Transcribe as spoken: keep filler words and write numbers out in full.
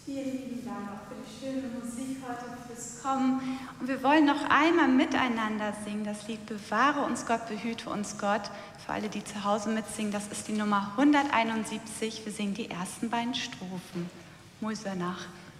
Vielen lieben Dank auch für die schöne Musik heute, fürs Kommen. Und wir wollen noch einmal miteinander singen, das Lied Bewahre uns Gott, behüte uns Gott. Für alle, die zu Hause mitsingen, das ist die Nummer hunderteinundsiebzig. Wir singen die ersten beiden Strophen. Musönach.